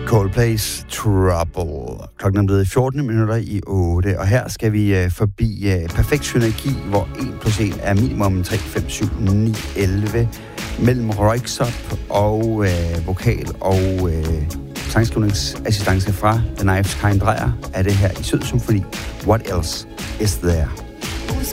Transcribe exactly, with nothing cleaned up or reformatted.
Coldplay's Trouble. Klokken er blevet fjorten minutter i otte, og her skal vi uh, forbi uh, perfekt synergi, hvor en plus en er minimum tre, fem, syv, ni, elleve, mellem Röyksopp og uh, vokal og uh, sangskrivningsassistance fra The Knives Kind Dreyer, er det her i Sød Symfoni. What else is there?